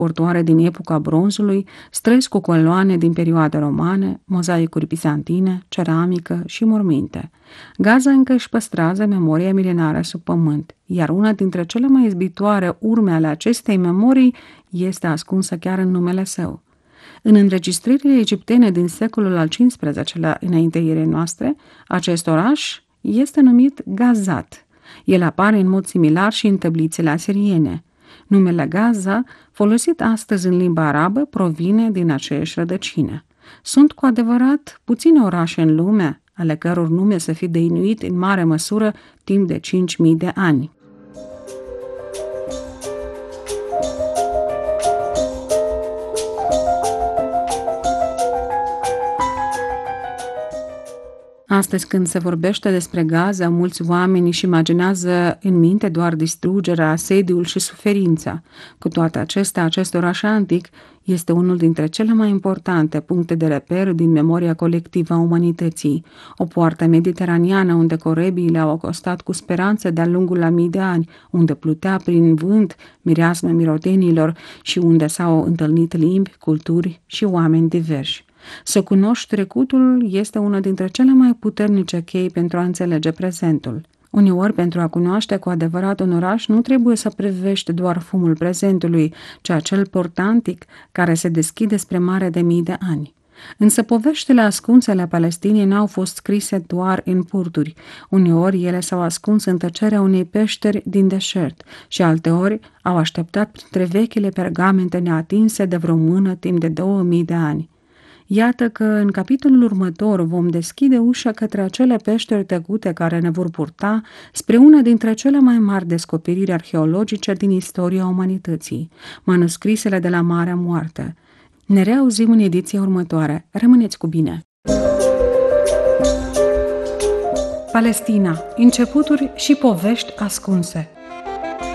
portoare din epoca bronzului, străzi cu coloane din perioada romane, mozaicuri bizantine, ceramică și morminte. Gaza încă își păstrează memoria milenară sub pământ, iar una dintre cele mai izbitoare urme ale acestei memorii este ascunsă chiar în numele său. În înregistrările egiptene din secolul al XV-lea înaintea erei noastre, acest oraș este numit Gazat. El apare în mod similar și în tablițele asiriene. Numele Gaza, folosit astăzi în limba arabă, provine din aceeași rădăcină. Sunt cu adevărat puține orașe în lume, ale căror nume să fi dăinuit în mare măsură timp de 5.000 de ani. Astăzi, când se vorbește despre Gaza, mulți oameni își imaginează în minte doar distrugerea, asediul și suferința. Cu toate acestea, acest oraș antic este unul dintre cele mai importante puncte de reper din memoria colectivă a umanității. O poartă mediteraneană unde corebiile au acostat cu speranță de-a lungul la mii de ani, unde plutea prin vânt mireasma mirodenilor și unde s-au întâlnit limbi, culturi și oameni diversi. Să cunoști trecutul este una dintre cele mai puternice chei pentru a înțelege prezentul. Uneori, pentru a cunoaște cu adevărat un oraș, nu trebuie să privești doar fumul prezentului, ci acel port antic care se deschide spre mare de mii de ani. Însă poveștile ascunse ale Palestinei n-au fost scrise doar în purturi. Uneori ele s-au ascuns în tăcerea unei peșteri din deșert și alteori au așteptat printre vechile pergamente neatinse de vreo mână timp de 2000 de ani. Iată că în capitolul următor vom deschide ușa către acele peșteri tăcute care ne vor purta spre una dintre cele mai mari descoperiri arheologice din istoria umanității, manuscrisele de la Marea Moartă. Ne reauzim în ediția următoare. Rămâneți cu bine! Palestina. Începuturi și povești ascunse.